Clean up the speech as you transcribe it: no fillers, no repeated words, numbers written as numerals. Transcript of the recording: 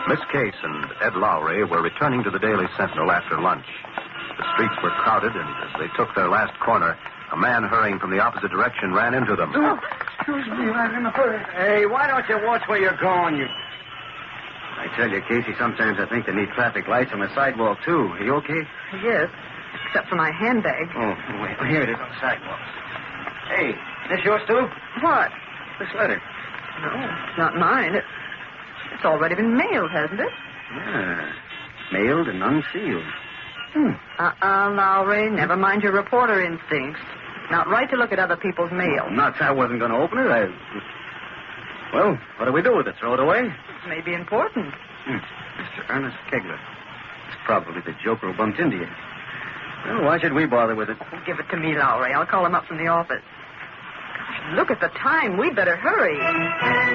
Miss Case and Ed Lowry were returning to the Daily Sentinel after lunch. The streets were crowded, and as they took their last corner, a man hurrying from the opposite direction ran into them. Oh, excuse me, I'm in a hurry. Hey, why don't you watch where you're going, you... I tell you, Casey, sometimes I think they need traffic lights on the sidewalk, too. Are you okay? Yes, except for my handbag. Oh, wait. Here it is on the sidewalk. Hey, this yours, too? What? This letter. No, it's not mine. It's already been mailed, hasn't it? Yeah. Mailed and unsealed. Lowry, never mind your reporter instincts. Not right to look at other people's mail. Not that I wasn't going to open it. Well, what do we do with it? Throw it away? It may be important. Mr. Ernest Kegler. It's probably the joker who bumped into you. Well, why should we bother with it? Give it to me, Lowry. I'll call him up from the office. Gosh, look at the time. We'd better hurry.